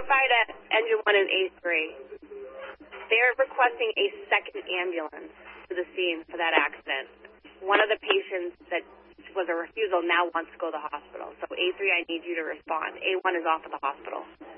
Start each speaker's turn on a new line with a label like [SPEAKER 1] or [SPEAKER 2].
[SPEAKER 1] testified at Engine 1 and A3. They're requesting a second ambulance to the scene for that accident. One of the patients that was a refusal now wants to go to the hospital. So A3, I need you to respond. A1 is off at the hospital.